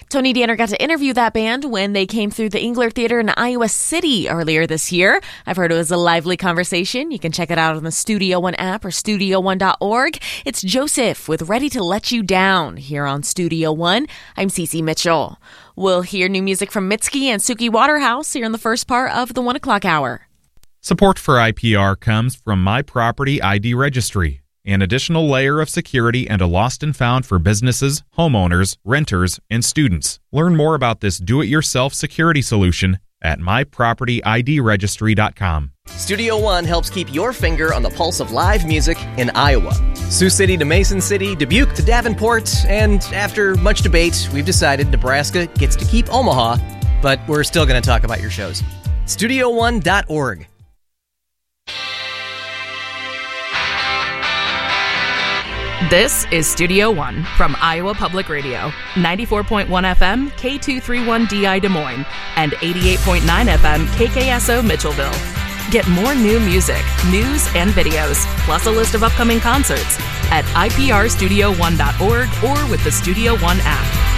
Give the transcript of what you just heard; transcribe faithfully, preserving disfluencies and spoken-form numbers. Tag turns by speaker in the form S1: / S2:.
S1: Tony Danner got to interview that band when they came through the Engler Theater in Iowa City earlier this year. I've heard it was a lively conversation. You can check it out on the Studio One app or studio one dot org. It's Joseph with Ready to Let You Down here on Studio One. I'm Cece Mitchell. We'll hear new music from Mitski and Suki Waterhouse here in the first part of the one o'clock hour.
S2: Support for I P R comes from My Property I D Registry, an additional layer of security and a lost and found for businesses, homeowners, renters, and students. Learn more about this do-it-yourself security solution at my property I D registry dot com.
S3: Studio One helps keep your finger on the pulse of live music in Iowa. Sioux City to Mason City, Dubuque to Davenport, and after much debate, we've decided Nebraska gets to keep Omaha, but we're still going to talk about your shows. studio one dot org.
S4: This is Studio One from Iowa Public Radio, ninety-four point one F M, K two thirty-one D I Des Moines, and eighty-eight point nine F M, K K S O Mitchellville. Get more new music, news, and videos, plus a list of upcoming concerts at I P R studio one dot org or with the Studio One app.